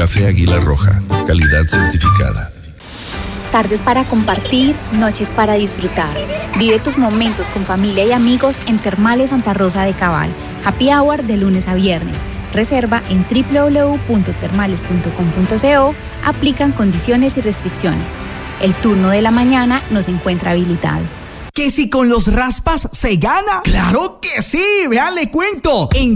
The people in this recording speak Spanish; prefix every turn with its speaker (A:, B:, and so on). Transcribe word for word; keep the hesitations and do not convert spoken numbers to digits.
A: Café Águila Roja, calidad certificada.
B: Tardes para compartir, noches para disfrutar. Vive tus momentos con familia y amigos en Termales Santa Rosa de Cabal. Happy Hour de lunes a viernes. Reserva en doble u doble u doble u punto termales punto com punto co. Aplican condiciones y restricciones. El turno de la mañana nos encuentra habilitado.
C: ¿Que si con los raspas se gana? ¡Claro que sí! Vean, le cuento. En